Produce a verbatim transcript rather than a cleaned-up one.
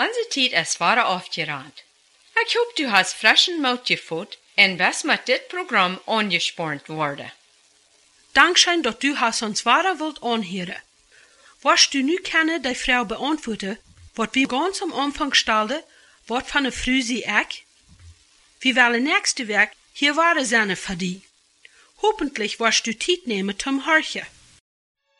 ganze Tijd es ware aufgerannt. Ich hoop, du hast frischen Mut gevoed en best met dit Programm angespornt worden. Dankschein, dat du hast uns ware wilt anhören. Was du nu kennen, die Frau beantworten, wat wir ganz am Anfang stelden, wat van een Frau sie ich? Wir wollen nächste Week hier ware zijn voor die. Hoffentlich wirst du Tijd nemen zum Horchen.